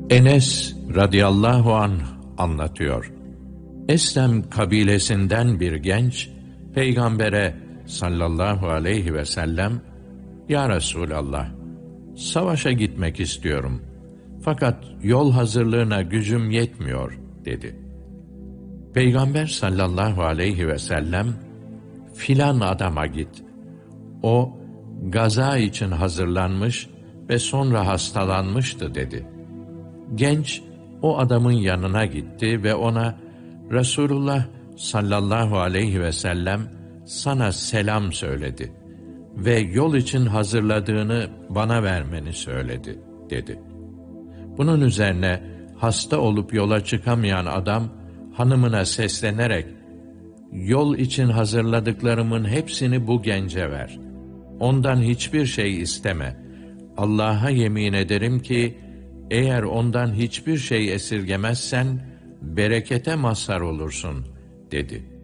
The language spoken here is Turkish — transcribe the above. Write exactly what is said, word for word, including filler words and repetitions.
Enes radıyallahu anh anlatıyor. Eslem kabilesinden bir genç, Peygamber'e sallallahu aleyhi ve sellem, "Ya Resulallah, savaşa gitmek istiyorum. Fakat yol hazırlığına gücüm yetmiyor," dedi. Peygamber sallallahu aleyhi ve sellem, "Filan adama git. O, gaza için hazırlanmış ve sonra hastalanmıştı," dedi. Genç, o adamın yanına gitti ve ona, "Resulullah sallallahu aleyhi ve sellem sana selam söyledi ve yol için hazırladığını bana vermeni söyledi," dedi. Bunun üzerine hasta olup yola çıkamayan adam hanımına seslenerek, "Yol için hazırladıklarımın hepsini bu gence ver. Ondan hiçbir şey isteme. Allah'a yemin ederim ki eğer ondan hiçbir şey esirgemezsen berekete mazhar olursun," dedi.